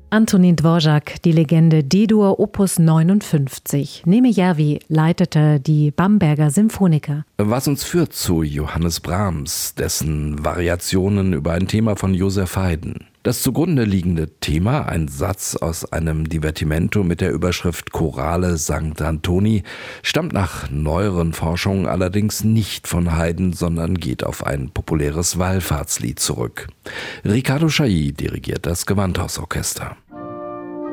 Antonín Dvořák, die Legende D-Dur Opus 59. Neme Järvi leitete die Bamberger Symphoniker. Was uns führt zu Johannes Brahms, dessen Variationen über ein Thema von Joseph Haydn. Das zugrunde liegende Thema, ein Satz aus einem Divertimento mit der Überschrift Chorale Sankt Antoni, stammt nach neueren Forschungen allerdings nicht von Haydn, sondern geht auf ein populäres Wallfahrtslied zurück. Riccardo Chailly dirigiert das Gewandhausorchester.